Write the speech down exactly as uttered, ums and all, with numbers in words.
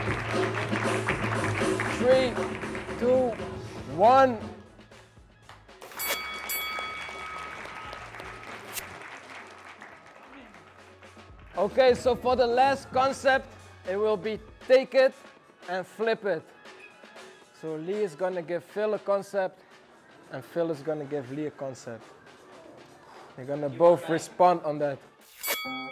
Three, two, one. Okay, so for the last concept, it will be take it and flip it. So Lee is gonna give Phil a concept, and Phil is gonna give Lee a concept. They're gonna both respond on that.